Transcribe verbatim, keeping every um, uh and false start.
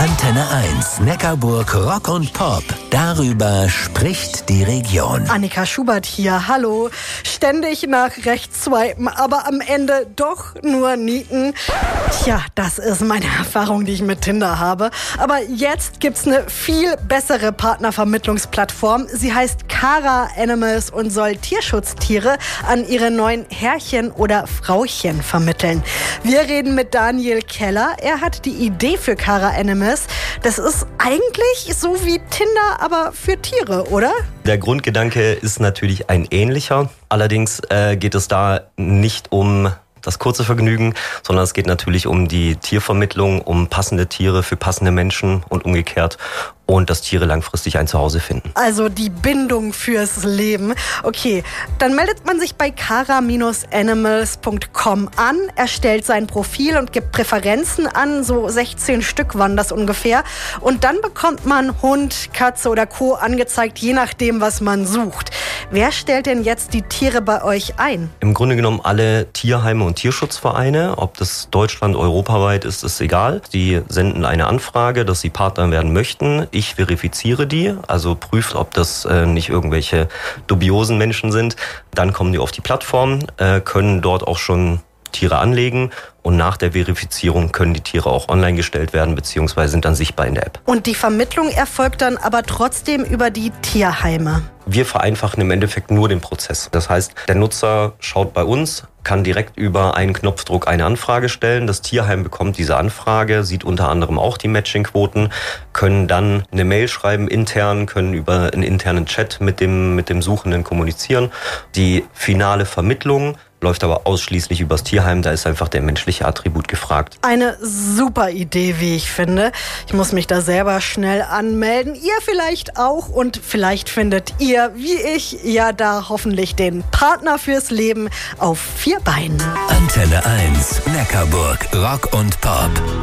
Antenne eins, Neckarburg Rock und Pop. Darüber spricht die Region. Annika Schubert hier, hallo. Ständig nach rechts swipen, aber am Ende doch nur nieten. Tja, das ist meine Erfahrung, die ich mit Tinder habe. Aber jetzt gibt's eine viel bessere Partnervermittlungsplattform. Sie heißt Cara Animals und soll Tierschutztiere an ihre neuen Herrchen oder Frauchen vermitteln. Wir reden mit Daniel Keller. Er hat die Idee für Cara Animals. Das ist eigentlich so wie Tinder, aber für Tiere, oder? Der Grundgedanke ist natürlich ein ähnlicher. Allerdings äh, geht es da nicht um das kurze Vergnügen, sondern es geht natürlich um die Tiervermittlung, um passende Tiere für passende Menschen und umgekehrt. Und dass Tiere langfristig ein Zuhause finden. Also die Bindung fürs Leben. Okay, dann meldet man sich bei cara animals punkt com an, erstellt sein Profil und gibt Präferenzen an, so sechzehn Stück waren das ungefähr. Und dann bekommt man Hund, Katze oder Co. angezeigt, je nachdem, was man sucht. Wer stellt denn jetzt die Tiere bei euch ein? Im Grunde genommen alle Tierheime und Tierschutzvereine. Ob das Deutschland, europaweit ist, ist egal. Die senden eine Anfrage, dass sie Partner werden möchten. Ich verifiziere die, also prüft, ob das äh, nicht irgendwelche dubiosen Menschen sind. Dann kommen die auf die Plattform, äh, können dort auch schon Tiere anlegen und nach der Verifizierung können die Tiere auch online gestellt werden bzw. sind dann sichtbar in der App. Und die Vermittlung erfolgt dann aber trotzdem über die Tierheime? Wir vereinfachen im Endeffekt nur den Prozess. Das heißt, der Nutzer schaut bei uns, kann direkt über einen Knopfdruck eine Anfrage stellen. Das Tierheim bekommt diese Anfrage, sieht unter anderem auch die Matchingquoten, können dann eine Mail schreiben intern, können über einen internen Chat mit dem, mit dem Suchenden kommunizieren. Die finale Vermittlung läuft aber ausschließlich übers Tierheim, da ist einfach der menschliche Attribut gefragt. Eine super Idee, wie ich finde. Ich muss mich da selber schnell anmelden. Ihr vielleicht auch und vielleicht findet ihr, wie ich, ja da hoffentlich den Partner fürs Leben auf vier Beinen. Antenne eins, Neckarburg Rock und Pop.